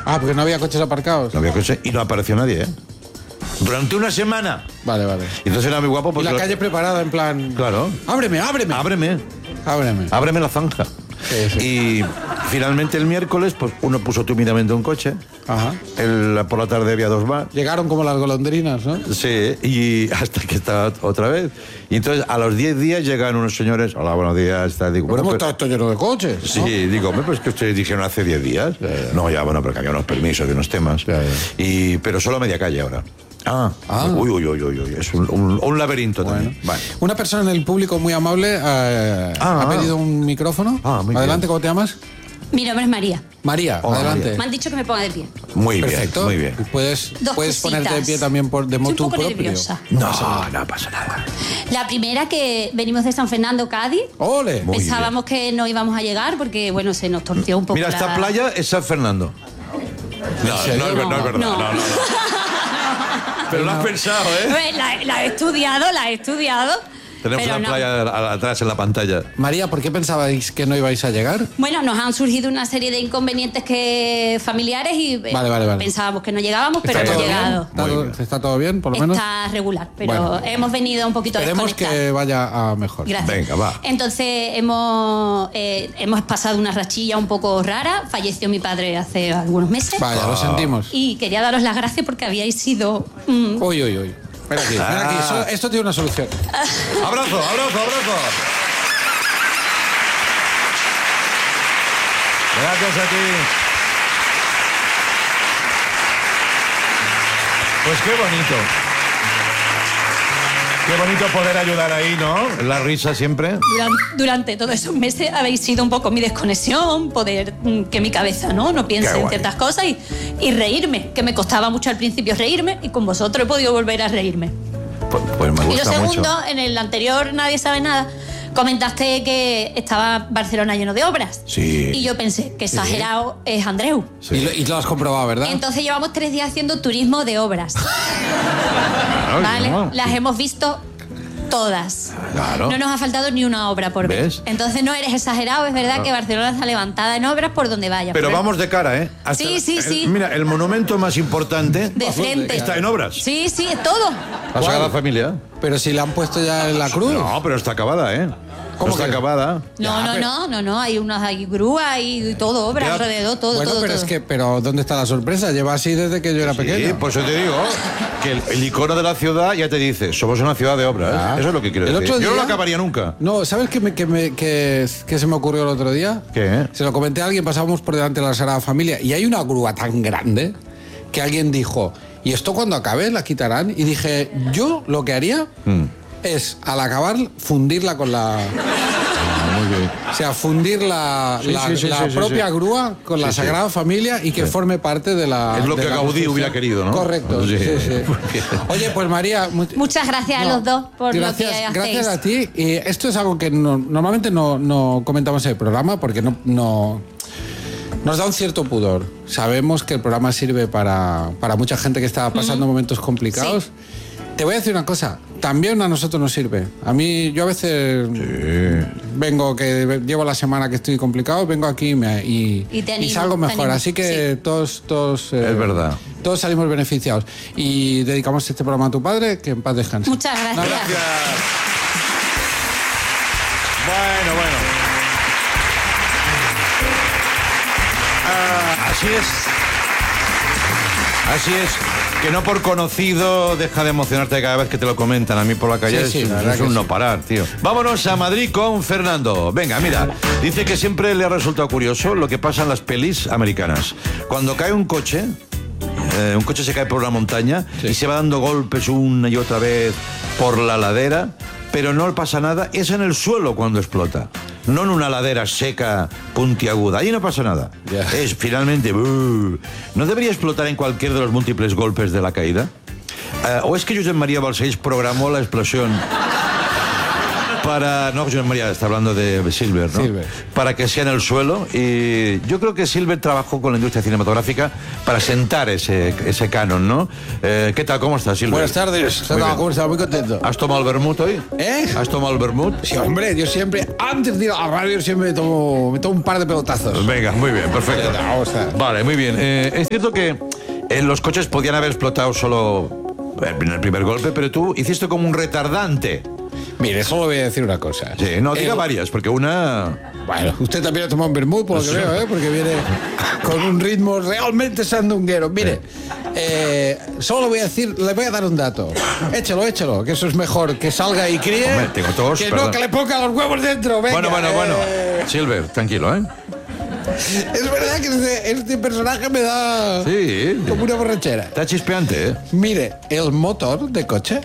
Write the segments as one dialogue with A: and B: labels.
A: Ah, porque no había coches aparcados.
B: No había coche y no apareció nadie, ¿eh? Durante una semana.
A: Vale.
B: Y entonces era muy guapo
A: Y
B: porque...
A: la calle preparada en plan...
B: Claro.
A: ¡Ábreme!
B: Ábreme la zanja.
A: Sí.
B: Y finalmente el miércoles, pues uno puso tímidamente un coche.
A: Ajá.
B: Por la tarde había 2 más.
A: Llegaron como las golondrinas, ¿no?
B: Sí, y hasta que estaba otra vez. Y entonces a los 10 días llegan unos señores. Hola, buenos días. Digo, bueno,
A: ¿Cómo
B: pues,
A: está esto lleno de coches?
B: sí,
A: ¿no?
B: digo, hombre, pues que ustedes dijeron hace 10 días. No, ya, bueno, pero que había unos permisos de unos temas. Pero solo media calle ahora. Uy. Es un laberinto también. Vale.
A: Una persona en el público muy amable ha pedido un micrófono.
B: Muy
A: Adelante,
B: bien.
A: ¿cómo te llamas?
C: Mi nombre es María.
A: María,
B: Hola,
A: adelante.
B: María.
C: Me han dicho que me ponga de pie.
B: Muy
A: Perfecto.
B: bien, muy bien.
A: Puedes
C: Dos
A: ponerte de
C: cositas.
A: pie también de
C: Estoy
A: motu
C: un poco
A: propio.
C: nerviosa.
B: No pasa nada.
C: La primera, que venimos de San Fernando, Cádiz.
A: ¡Ole!
B: Muy
C: Pensábamos que no íbamos a llegar porque, bueno, se nos torció un poco.
B: Mira, esta playa es San Fernando. No es verdad.
C: No.
B: Pero lo has pensado, ¿eh?
C: La he estudiado.
B: Tenemos
C: pero
B: una
C: no.
B: playa atrás en la pantalla.
A: María, ¿por qué pensabais que no ibais a llegar?
C: Bueno, nos han surgido una serie de inconvenientes familiares y
A: Vale.
C: pensábamos que no llegábamos, pero
A: ¿Está
C: hemos
A: todo bien?
C: llegado.
A: ¿Está todo bien, por lo menos?
C: Está regular, pero
A: Bueno.
C: hemos venido un poquito
A: Esperemos
C: desconectados.
A: que vaya a mejor.
C: Gracias.
B: Venga, va.
C: Entonces hemos pasado una rachilla un poco rara. Falleció mi padre hace algunos meses.
A: Vaya, lo sentimos.
C: Y quería daros las gracias porque habíais sido...
A: Uy. Ven aquí. Esto tiene una solución.
B: ¡Abrazo! Gracias a ti. Pues qué bonito. Qué bonito poder ayudar ahí, ¿no? La risa siempre.
C: Durante todos esos meses habéis sido un poco mi desconexión, poder que mi cabeza no piense
B: Qué
C: en
B: guay.
C: ciertas cosas y reírme, que me costaba mucho al principio reírme y con vosotros he podido volver a reírme.
B: Pues me
C: Y lo
B: gusta
C: segundo,
B: mucho.
C: en el anterior Nadie Sabe Nada, comentaste que estaba Barcelona lleno de obras.
B: Sí.
C: Y yo pensé que exagerado es Andreu.
B: Sí.
A: Y lo has comprobado, ¿verdad?
C: Entonces llevamos 3 días haciendo turismo de obras. ¿Vale?
B: no.
C: Las hemos visto todas.
B: Claro.
C: No nos ha faltado ni una obra por ver.
B: ¿Ves?
C: Entonces no eres exagerado, es verdad que Barcelona está levantada en obras por donde vaya.
B: Pero vamos de cara, ¿eh?
C: Sí.
B: Mira, el monumento más importante
C: de frente.
B: está en obras.
C: Sí, es todo.
B: La Sagrada Familia.
A: Pero si la han puesto ya en la cruz.
B: No, pero está acabada, ¿eh?
A: ¿Cómo
B: está
A: que?
B: acabada.
C: No, hay grúa y todo, obra
B: Ya.
C: alrededor, todo,
A: Bueno,
C: todo.
A: pero
C: todo.
A: es que, pero ¿dónde está la sorpresa? Lleva así desde que yo era
B: Sí,
A: pequeño.
B: por eso te digo que el icono de la ciudad ya te dice, somos una ciudad de obras.
A: Ah.
B: Eso es lo que quiero
A: El
B: decir.
A: otro
B: Yo no
A: día-
B: lo acabaría nunca.
A: No, ¿sabes qué se me ocurrió el otro día?
B: ¿Qué?
A: Se lo comenté a alguien, pasábamos por delante de la Sagrada Familia y hay una grúa tan grande que alguien dijo, ¿y esto cuando acabe la quitarán? Y dije, yo lo que haría es, al acabar, fundirla con la...
B: Muy bien.
A: O sea, fundir la propia grúa con la
B: Sí, sí.
A: Sagrada Familia y que forme parte de la...
B: Es lo
A: de
B: que
A: la
B: Gaudí
A: construcción.
B: hubiera querido, ¿no?
A: Correcto,
B: Sí.
A: sí. Oye, pues María...
C: Muchas gracias a los dos por lo que hacéis.
A: Gracias a ti. Y esto es algo que normalmente no comentamos en el programa porque no nos da un cierto pudor. Sabemos que el programa sirve para mucha gente que está pasando momentos complicados.
C: Sí.
A: Te voy a decir una cosa, también a nosotros nos sirve. A mí, yo a veces vengo, que llevo la semana que estoy complicado, vengo aquí
C: Y te animo,
A: salgo
C: te
A: mejor.
C: animo,
A: Así que
C: sí.
A: todos
B: Es verdad.
A: todos salimos beneficiados. Y dedicamos este programa a tu padre, que en paz descanse.
C: Muchas gracias.
B: Gracias. Bueno. Así es. Que no por conocido deja de emocionarte cada vez que te lo comentan. A mí por la calle
A: Sí,
B: es
A: la verdad
B: un
A: que
B: no
A: sí.
B: parar, tío. Vámonos a Madrid con Fernando. Venga, mira. Dice que siempre le ha resultado curioso lo que pasa en las pelis americanas. Cuando cae un coche se cae por una montaña y se va dando golpes una y otra vez por la ladera, pero no pasa nada. Es en el suelo cuando explota. No en una ladera seca, puntiaguda. Ahí no pasa nada.
A: Ya.
B: Es finalmente... ¿No debería explotar en cualquier de los múltiples golpes de la caída? ¿O es que Josep María Balcells programó la explosión para... No, José María está hablando de Silver, ¿no?
A: Silver.
B: Para que sea en el suelo. Y yo creo que Silver trabajó con la industria cinematográfica para sentar ese canon, ¿no? ¿Qué tal? ¿Cómo estás, Silver?
A: Buenas tardes.
B: Muy bien.
A: ¿Cómo estás? Muy contento.
B: ¿Has tomado el vermut hoy? ¿Has tomado el vermut?
A: Sí, hombre, yo siempre, antes de ir a la radio, siempre me tomo un par de pelotazos.
B: Venga, muy bien, perfecto.
A: Vamos a...
B: Vale, muy bien. Es cierto que los coches podían haber explotado solo en el primer golpe, pero tú hiciste como un retardante.
A: Mire, solo voy a decir una cosa.
B: Sí, no, diga varias, porque una...
A: Bueno, usted también ha tomado un vermut, por lo que veo, porque viene con un ritmo realmente sandunguero. Mire, solo le voy a decir, le voy a dar un dato. Échelo, que eso es mejor, que salga y críe.
B: Hombre, tengo tos,
A: que
B: perdón.
A: no, que le ponga los huevos dentro. Venga,
B: Bueno. Silver, tranquilo, ¿eh?
A: Es verdad que este personaje me da
B: Sí.
A: como una borrachera.
B: Está chispeante, ¿eh?
A: Mire, el motor de coche.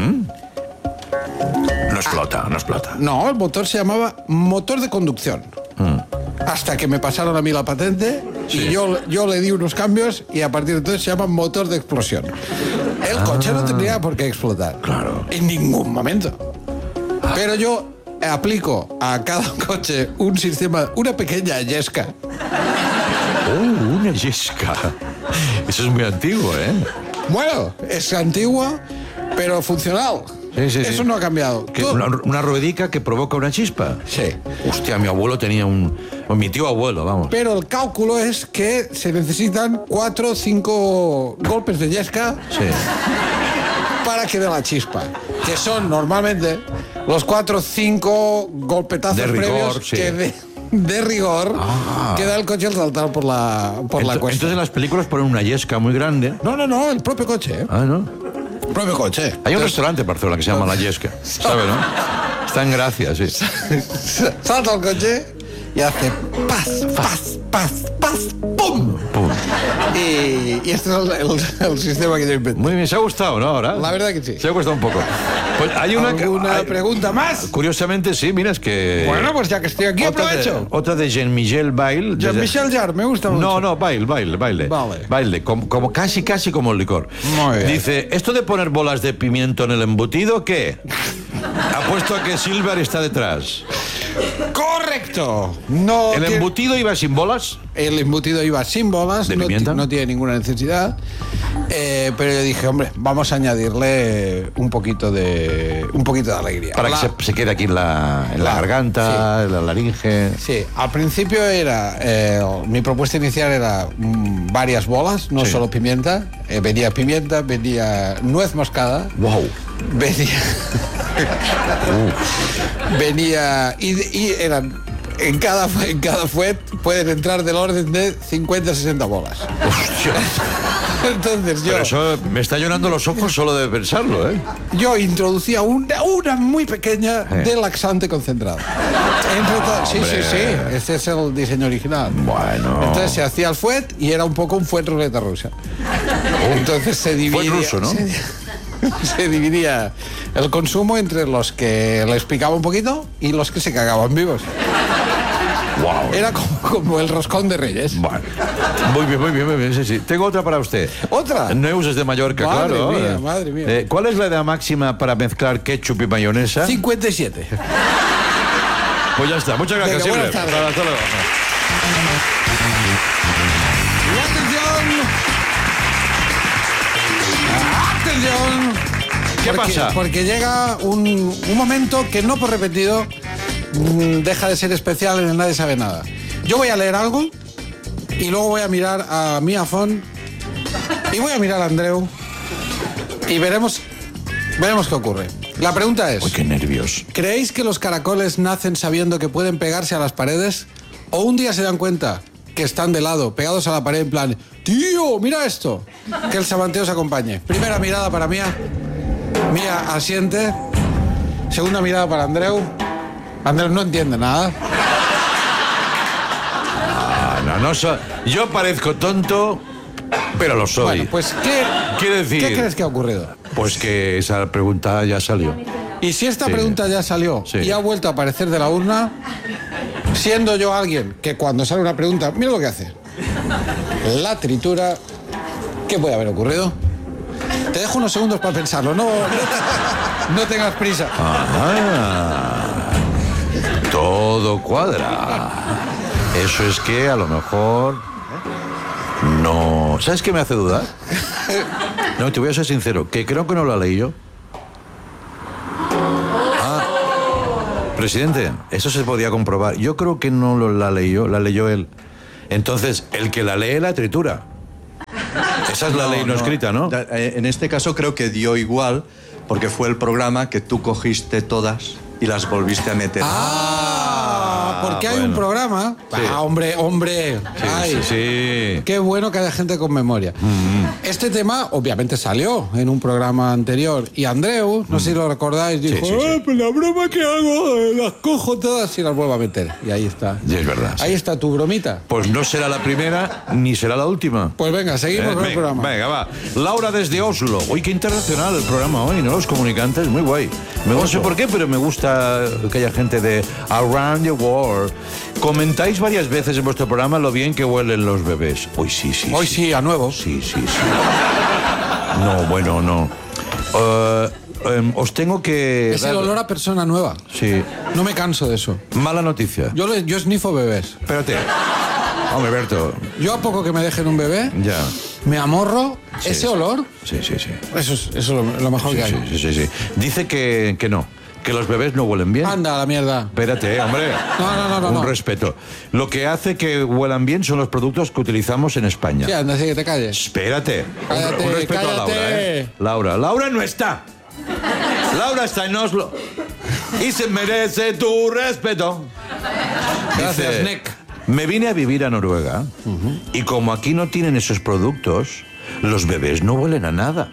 B: No explota.
A: No, el motor se llamaba motor de conducción. Hasta que me pasaron a mí la patente
B: Sí.
A: y yo le di unos cambios y a partir de entonces se llama motor de explosión. El coche no tendría por qué explotar.
B: Claro.
A: En ningún momento. Pero yo aplico a cada coche un sistema, una pequeña yesca.
B: Una yesca. Eso es muy antiguo, ¿eh?
A: Bueno, es antigua, pero funcional.
B: Sí.
A: Eso no ha cambiado.
B: ¿Qué? ¿Una ruedica que provoca una chispa?
A: Sí.
B: Hostia, mi abuelo tenía o mi tío abuelo, vamos.
A: Pero el cálculo es que se necesitan 4 o 5 golpes de yesca
B: Sí.
A: para que dé la chispa. Que son normalmente los 4 o 5 golpetazos
B: De rigor,
A: previos
B: sí.
A: que de rigor que da el coche al saltar por la cuesta.
B: Entonces en las películas ponen una yesca muy grande.
A: No, el propio coche. ¿Eh?
B: Ah, ¿no?
A: El propio coche.
B: Hay un restaurante en Barcelona que se llama La Yesca. ¿Sabes, no? Está en Gracia, sí.
A: Salta el coche y hace paz, ¡pum!
B: Pum.
A: Y este es el sistema que yo inventé.
B: Muy bien, ¿se ha gustado, no? Ahora.
A: La verdad que sí.
B: Se ha costado un poco. Pues hay una...
A: ¿Alguna pregunta más?
B: Curiosamente, sí, mira, es que...
A: Bueno, pues ya que estoy aquí, aprovecho.
B: Otra de Jean-Michel Bail.
A: Jean-Michel Jarre, me gusta mucho.
B: No, Bail.
A: Vale.
B: Baile, como casi como el licor.
A: Muy bien.
B: Dice, ¿esto de poner bolas de pimiento en el embutido, qué? Apuesto a que Silver está detrás.
A: ¡Correcto! No
B: ¿El
A: tiene-
B: embutido iba sin bolas?
A: El embutido iba sin bolas,
B: ¿De
A: no,
B: pimienta?
A: no tiene ninguna necesidad. Pero yo dije, hombre, vamos a añadirle un poquito de alegría.
B: Para que se quede aquí en la garganta, en la laringe.
A: Sí, al principio era mi propuesta inicial era varias bolas, no
B: Sí.
A: solo pimienta. Venía nuez moscada.
B: ¡Wow!
A: Venía y eran en cada fuet pueden entrar del orden de 50 a 60 bolas.
B: Hostia.
A: Entonces
B: Pero eso me está llenando los ojos solo de pensarlo, ¿eh?
A: yo introducía una muy pequeña de laxante concentrado. Sí. Este es el diseño original.
B: Bueno.
A: Entonces se hacía el fuet y era un poco un fuet ruleta rusa. Entonces se dividía.
B: Fuet ruso, ¿no?
A: Se dividía el consumo entre los que les picaba un poquito y los que se cagaban vivos.
B: Wow.
A: Era como el roscón de Reyes.
B: Bueno. Muy bien, sí. Tengo otra para usted.
A: ¿Otra?
B: Neus es de Mallorca,
A: Madre
B: claro.
A: mía, madre mía.
B: ¿Cuál es la edad máxima para mezclar ketchup y mayonesa?
A: 57.
B: Pues ya está. Muchas gracias,
A: Venga,
B: Silver.
A: buenas tardes.
B: Hasta luego.
A: ¡Atención!
B: ¿Qué pasa?
A: Porque llega un momento que no por repetido deja de ser especial en el Nadie Sabe Nada. Yo voy a leer algo y luego voy a mirar a Mia Font y voy a mirar a Andreu y veremos qué ocurre. La pregunta es,
B: Uy, qué nervios.
A: ¿creéis que los caracoles nacen sabiendo que pueden pegarse a las paredes? ¿O un día se dan cuenta que están de lado, pegados a la pared en plan, tío, mira esto? Que el sabanteo se acompañe. Primera mirada para Mia. Mia asiente. Segunda mirada para Andreu. Andreu no entiende nada.
B: Yo parezco tonto, pero lo soy.
A: Bueno, pues ¿qué
B: Quiere decir,
A: crees que ha ocurrido?
B: pues que esa pregunta ya salió.
A: Y si esta
B: Sí.
A: pregunta ya salió
B: Sí.
A: y ha vuelto a aparecer de la urna, siendo yo alguien que cuando sale una pregunta, mira lo que hace. La tritura, ¿qué puede haber ocurrido? Te dejo unos segundos para pensarlo, no tengas prisa.
B: Todo cuadra. Eso es que a lo mejor no... ¿Sabes qué me hace dudar? No, te voy a ser sincero, que creo que no la leí yo. Presidente, eso se podía comprobar. Yo creo que no la leí yo, la leyó él. Entonces, el que la lee la tritura. Esa es la ley no escrita, ¿no?
D: En este caso creo que dio igual, porque fue el programa que tú cogiste todas y las volviste a meter.
A: Porque hay un programa.
B: Sí.
A: Hombre.
B: Sí,
A: Ay,
B: sí.
A: Qué bueno que haya gente con memoria. Este tema, obviamente, salió en un programa anterior. Y Andreu, no sé si lo recordáis, dijo:
B: sí.
A: Pues la broma que hago, las cojo todas y las vuelvo a meter. Y ahí está.
B: Y es verdad.
A: Ahí está tu bromita.
B: Pues no será la primera ni será la última.
A: Pues venga, seguimos con el programa.
B: Venga, va. Laura desde Oslo. Uy, qué internacional el programa hoy, ¿no? Los comunicantes, muy guay. No sé por qué, pero me gusta que haya gente de Around the World. Comentáis varias veces en vuestro programa lo bien que huelen los bebés. Hoy sí.
A: Hoy sí, a nuevo.
B: Sí. No, bueno, no. Os tengo que...
A: Es el olor a persona nueva.
B: Sí.
A: No me canso de eso.
B: Mala noticia.
A: Yo snifo bebés.
B: Espérate. Hombre, Berto.
A: Yo a poco que me dejen un bebé,
B: Ya.
A: me amorro.
B: Sí,
A: Ese
B: sí.
A: olor,
B: Sí.
A: eso es lo mejor que hay.
B: Sí. Dice que no, que los bebés no huelen bien.
A: Anda, a la mierda.
B: Espérate, hombre.
A: No.
B: Un respeto. Lo que hace que huelan bien son los productos que utilizamos en España.
A: Sí, anda, así que te calles.
B: Espérate.
A: Cállate,
B: un respeto a Laura,
A: cállate.
B: ¿eh? Laura no está. Laura está en Oslo. Y se merece tu respeto.
A: Gracias,
B: Dice,
A: Nick.
B: me vine a vivir a Noruega y como aquí no tienen esos productos, los bebés no huelen a nada.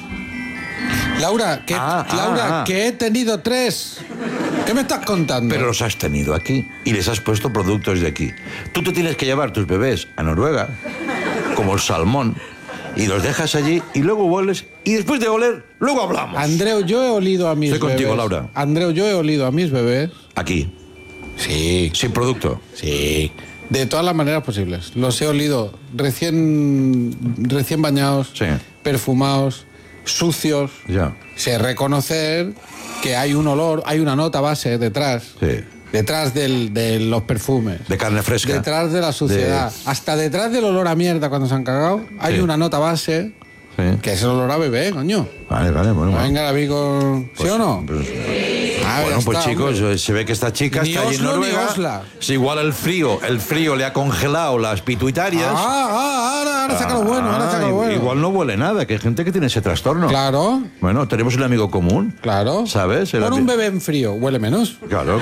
A: Laura, que he tenido 3. ¿Qué me estás contando?
B: Pero los has tenido aquí y les has puesto productos de aquí. Tú te tienes que llevar tus bebés a Noruega, como el salmón, y los dejas allí y luego hueles y después de oler, luego hablamos.
A: Andreu, yo he olido a mis
B: Estoy
A: bebés.
B: contigo, Laura.
A: Andreu, yo he olido a mis bebés.
B: Aquí,
A: Sí.
B: sin producto.
A: Sí. De todas las maneras posibles. Los he olido recién bañados,
B: Sí.
A: perfumados, sucios.
B: Ya.
A: Sé reconocer que hay un olor, hay una nota base detrás.
B: Sí.
A: Detrás de los perfumes.
B: De carne fresca.
A: Detrás de la suciedad. Hasta detrás del olor a mierda cuando se han cagado, hay
B: Sí.
A: una nota base
B: Sí.
A: que es el olor a bebé, coño.
B: Vale, bueno.
A: Venga, amigo. ¿Sí o no?
B: Pues,
A: Ah,
B: bueno,
A: ya
B: pues
A: está,
B: chicos,
A: hombre.
B: se ve que esta chica
A: Ni
B: está allí en
A: Oslo ni
B: Noruega.
A: Osla.
B: Es igual el frío le ha congelado las pituitarias.
A: Ahora saca lo bueno, ahora saca lo bueno.
B: Igual no huele nada, que hay gente que tiene ese trastorno.
A: Claro,
B: Bueno, tenemos un amigo común.
A: claro.
B: ¿Sabes?
A: Con un bebé en frío huele menos.
B: Claro.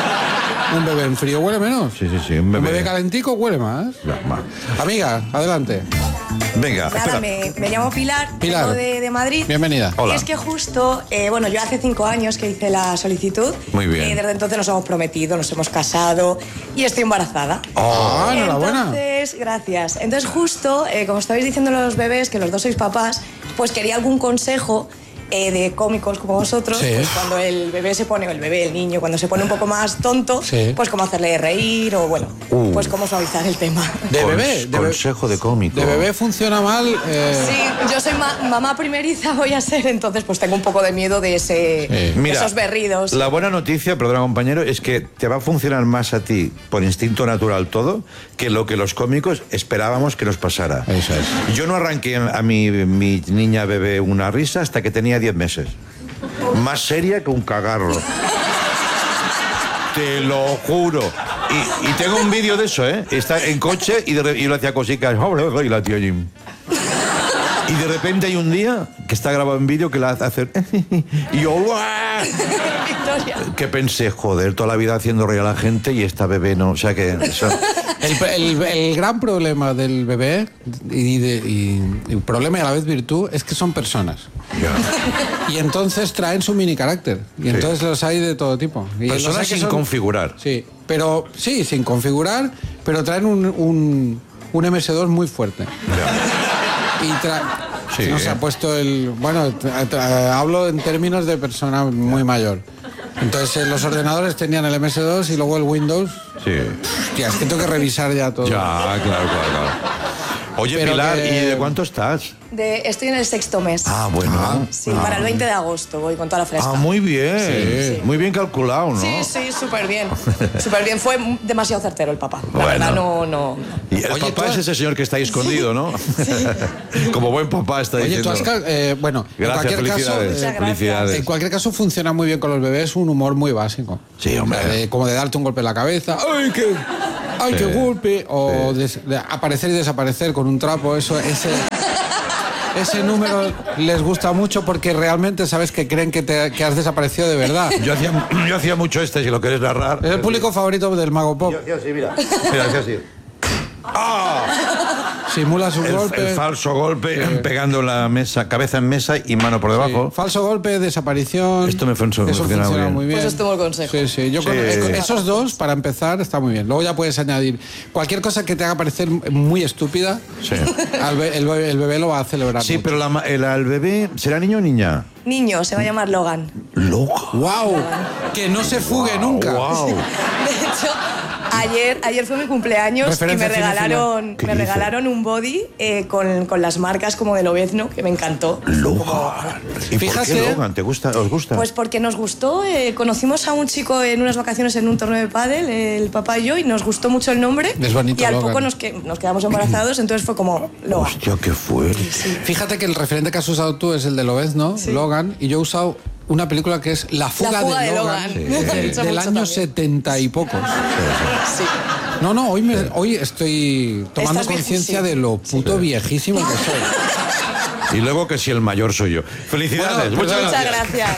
A: Un bebé en frío huele menos.
B: Sí, un
A: Un
B: bebé.
A: bebé calentico huele más.
B: Ya, va.
A: Amiga, adelante.
B: Venga,
E: Nada,
B: espera.
E: me llamo Pilar,
A: Pilar.
E: vengo de Madrid.
A: Bienvenida.
B: Hola.
E: Y es que justo, yo hace 5 años que hice la solicitud.
B: Muy bien.
E: Y desde entonces nos hemos prometido, nos hemos casado y estoy embarazada.
A: Ah, enhorabuena.
E: Entonces, gracias. Entonces justo, como estabais diciendo los bebés, que los dos sois papás, pues quería algún consejo de cómicos como vosotros,
A: Sí.
E: pues cuando el bebé se pone, o el bebé, el niño, cuando se pone un poco más tonto,
A: Sí.
E: pues cómo hacerle reír o pues cómo suavizar el tema.
A: De bebé.
B: Consejo de cómico.
A: De bebé funciona mal.
E: Sí, yo soy mamá primeriza, voy a ser, entonces pues tengo un poco de miedo de esos berridos.
B: La buena noticia, perdona compañero, es que te va a funcionar más a ti por instinto natural todo que lo que los cómicos esperábamos que nos pasara.
A: Eso es.
B: Yo no arranqué a mi niña bebé una risa hasta que tenía 10 meses. Más seria que un cagarro. Te lo juro. Y tengo un vídeo de eso, ¿eh? Está en coche y lo hacía cositas. Y la tía allí. Y de repente hay un día que está grabado en vídeo que la hace hacer... Y yo... ¡guau!
E: Victoria.
B: Que pensé, joder, toda la vida haciendo reír a la gente y esta bebé no... O sea que... eso-
A: El gran problema del bebé y problema y a la vez virtud es que son personas.
B: Ya.
A: Y entonces traen su mini carácter. Y entonces los hay de todo tipo. Y los
B: Personas
A: hay que
B: sin
A: son-
B: configurar.
A: Sí, pero sí, sin configurar, pero traen un MS2 muy fuerte.
B: Ya.
A: Y
B: Sí.
A: nos ha puesto el... Bueno, hablo en términos de persona muy mayor. Entonces los ordenadores tenían el MS2 y luego el Windows.
B: Sí.
A: Hostia, es que tengo que revisar ya todo.
B: Ya, claro. Oye,
A: pero
B: Pilar,
A: que-
B: ¿y de cuánto estás?
E: Estoy en el 6º mes.
B: Bueno.
E: Sí, para el 20 de agosto voy con toda la fresca.
B: Muy bien.
E: Sí.
B: Muy bien calculado, ¿no?
E: Sí, súper bien. Súper bien. Fue demasiado certero el papá. La verdad, no.
B: Y el
A: Oye,
B: papá
A: tú
B: es ese señor que está ahí escondido, ¿no? Como buen papá está
A: Oye,
B: diciendo.
A: tú has, bueno,
B: Gracias,
A: en cualquier caso,
B: felicidades.
E: Muchas gracias.
B: felicidades.
A: en cualquier caso funciona muy bien con los bebés un humor muy básico.
B: Sí, hombre.
A: Como de darte un golpe en la cabeza, ¡ay, qué golpe! O de aparecer y desaparecer con un trapo, ese número les gusta mucho porque realmente sabes que creen que has desaparecido de verdad.
B: Yo hacía mucho si lo quieres narrar.
A: Es el público favorito del Mago Pop.
B: Yo sí, mira. Mira, así.
A: Simula su golpe.
B: El falso golpe, pegando la mesa, cabeza en mesa y mano por debajo.
A: Sí. Falso golpe, desaparición.
B: Esto me funciona
A: muy bien.
E: Pues os tomo el consejo.
A: Sí. Con esos dos, para empezar, está muy bien. Luego ya puedes añadir cualquier cosa que te haga parecer muy estúpida.
B: Sí.
A: El bebé lo va a celebrar.
B: Sí,
A: mucho.
B: pero el bebé, ¿será niño o niña?
E: Niño, se va a llamar Logan.
B: Loco.
A: ¡Wow! Que no se fugue nunca.
B: Wow.
E: De hecho, ayer fue mi cumpleaños y
A: Referencia
E: me
B: ¿Qué dice?
E: regalaron un body con las marcas como de Lobezno, que me encantó.
B: Logan. ¿Y por
A: Fíjate-
B: qué Logan? ¿Os gusta?
E: Pues porque nos gustó, conocimos a un chico en unas vacaciones en un torneo de pádel, el papá y yo, y nos gustó mucho el nombre.
A: Es bonito,
E: y al
A: Logan.
E: poco nos quedamos embarazados, entonces fue como Logan.
B: Hostia, qué fuerte.
A: Fíjate que el referente que has usado tú es el de Lobezno,
E: Sí.
A: Logan, y yo he usado una película que es La fuga,
E: de
A: Logan,
E: Logan. Me ha dicho
A: del
E: mucho
A: año
E: también.
A: 70 y pocos.
E: Sí.
A: No, hoy estoy tomando
E: Estás
A: conciencia
E: viejísimo.
A: de lo puto viejísimo que soy.
B: Y luego que si el mayor soy yo. Felicidades.
A: Bueno,
B: muchas
E: Muchas
B: gracias.
E: gracias.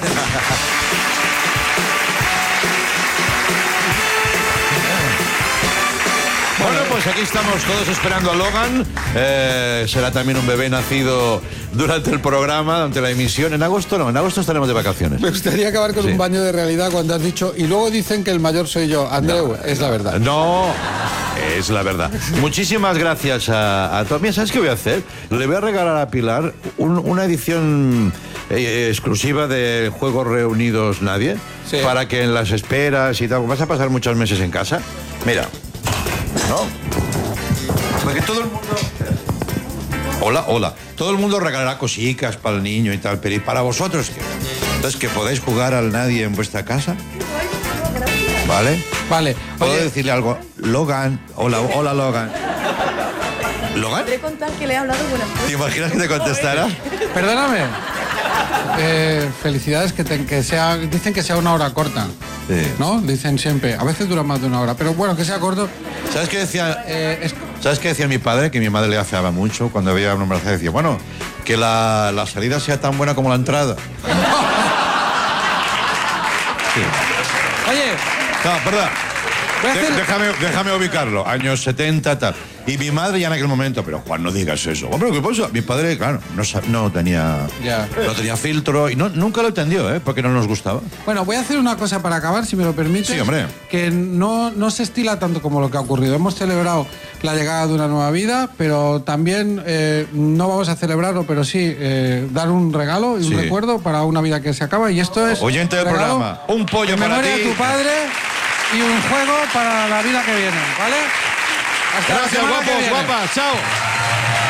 B: Bueno, pues aquí estamos todos esperando a Logan. Será también un bebé nacido durante el programa, durante la emisión. En agosto no, en agosto estaremos de vacaciones.
A: Me gustaría acabar con
B: Sí.
A: un baño de realidad cuando has dicho, y luego dicen que el mayor soy yo. Andreu, es la verdad.
B: No, es la verdad. Muchísimas gracias a todos. Mira, ¿sabes qué voy a hacer? Le voy a regalar a Pilar una edición exclusiva de Juegos Reunidos Nadie,
A: Sí.
B: para que en las esperas y tal, vas a pasar muchos meses en casa. Mira, ¿no? Porque todo el mundo... Hola. Todo el mundo regalará cositas para el niño y tal, pero ¿y para vosotros qué? Entonces, ¿que podéis jugar al Nadie en vuestra casa? ¿Vale?
A: Vale.
B: ¿Puedo
A: Oye,
B: decirle algo? Logan. Hola, Logan. ¿Logan?
E: Podré contar que le he hablado buenas cosas.
B: ¿Te imaginas que te contestara?
A: perdóname. Felicidades dicen que sea una hora corta.
B: Sí.
A: ¿No? Dicen siempre. A veces dura más de una hora. Pero bueno, que sea corto.
B: ¿Sabes qué decía?
A: Es-
B: ¿Sabes qué decía mi padre? Que mi madre le afeaba mucho cuando veía una embarazada. Decía, bueno, que la salida sea tan buena como la entrada. Sí.
A: Oye,
B: No, perdón.
A: voy a hacer-
B: Déjame ubicarlo. Años 70, tal. Y mi madre ya en aquel momento, pero Juan, no digas eso. Hombre, ¿qué pasa? Mi padre, claro, no tenía filtro y nunca lo entendió, porque no nos gustaba.
A: Bueno, voy a hacer una cosa para acabar, si me lo permites.
B: Sí, hombre.
A: Que no se estila tanto como lo que ha ocurrido. Hemos celebrado la llegada de una nueva vida, pero también no vamos a celebrarlo, pero sí dar un regalo y un
B: Sí.
A: recuerdo para una vida que se acaba. Y esto es...
B: Oyente del
A: regalo
B: programa, un pollo
A: en
B: para
A: memoria
B: ti.
A: de tu padre y un juego para la vida que viene, ¿vale? Hasta la
B: Gracias,
A: semana que
B: guapos,
A: viene.
B: guapas. Chao.